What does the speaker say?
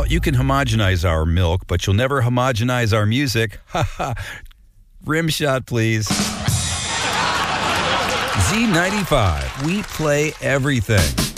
you can homogenize our milk, but you'll never homogenize our music. Ha ha. Rim shot, please. Z95. We play everything.